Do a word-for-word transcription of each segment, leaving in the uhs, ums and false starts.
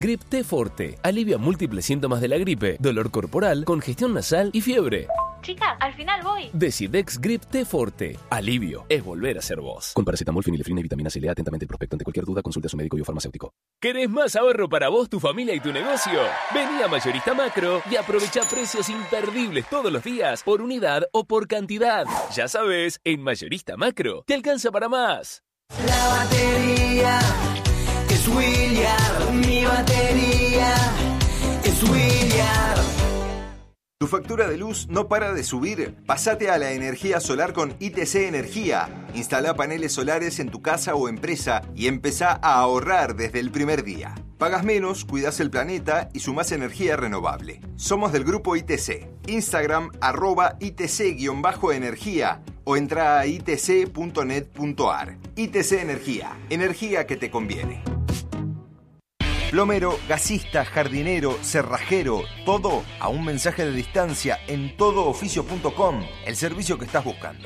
Grip T Forte. Alivia múltiples síntomas de la gripe, dolor corporal, congestión nasal y fiebre. Chicas, al final voy. Decidex Grip T Forte. Alivio es volver a ser vos. Con paracetamol, fenilefrina y vitamina C. Lea atentamente el prospecto. Ante cualquier duda, consulte a su médico y o farmacéutico. ¿Querés más ahorro para vos, tu familia y tu negocio? Vení a Mayorista Macro y aprovecha precios imperdibles todos los días por unidad o por cantidad. Ya sabes, en Mayorista Macro te alcanza para más. La batería es William, mi batería es William. ¿Tu factura de luz no para de subir? Pásate a la energía solar con I T C Energía. Instala paneles solares en tu casa o empresa y empezá a ahorrar desde el primer día. Pagas menos, cuidas el planeta y sumás energía renovable. Somos del grupo I T C. Instagram arroba I T C-energía o entra a i t c punto net punto a r. I T C Energía. Energía que te conviene. Plomero, gasista, jardinero, cerrajero, todo a un mensaje de distancia en todo oficio punto com, el servicio que estás buscando.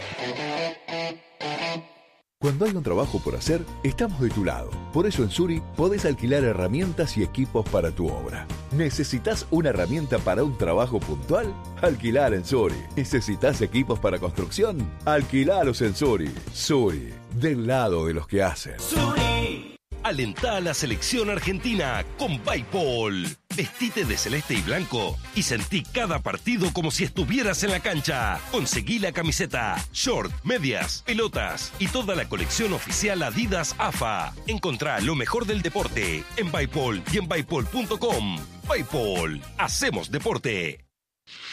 Cuando hay un trabajo por hacer, estamos de tu lado. Por eso en Suri podés alquilar herramientas y equipos para tu obra. ¿Necesitas una herramienta para un trabajo puntual? Alquilar en Suri. ¿Necesitas equipos para construcción? Alquilalos en Suri. Suri, del lado de los que hacen. Suri. Alentá a la selección argentina con Bipol. Vestite de celeste y blanco y sentí cada partido como si estuvieras en la cancha. Conseguí la camiseta, short, medias, pelotas y toda la colección oficial Adidas A F A. Encontrá lo mejor del deporte en Bipol y en bipol punto com. Bipol, hacemos deporte.